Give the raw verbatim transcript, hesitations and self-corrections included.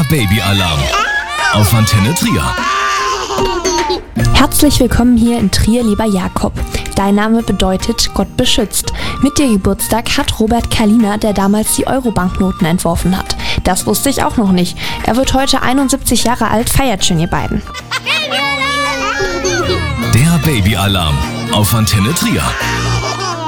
Babyalarm auf Antenne Trier. Herzlich willkommen hier in Trier, lieber Jakob. Dein Name bedeutet Gott beschützt. Mit dir Geburtstag hat Robert Kalina, der damals die Euro-Banknoten entworfen hat. Das wusste ich auch noch nicht. Er wird heute einundsiebzig Jahre alt. Feiert schön, ihr beiden. Der Babyalarm auf Antenne Trier.